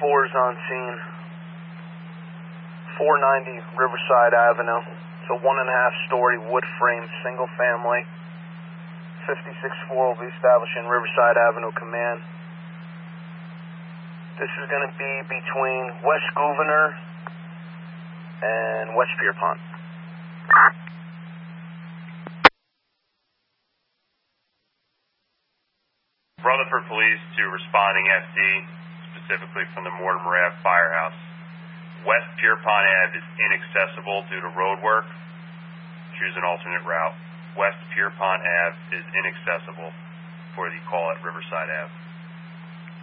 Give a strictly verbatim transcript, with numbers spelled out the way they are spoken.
four is on scene. four ninety Riverside Avenue. It's a one and a half story wood frame single family. fifty-six four will be established in Riverside Avenue Command. This is going to be between West Gouverneur and West Pierpont. Rutherford Police to responding F D, specifically from the Mortimer Ave Firehouse. West Pierpont Ave is inaccessible due to road work. Choose an alternate route. West Pierpont Ave is inaccessible for the call at Riverside Ave.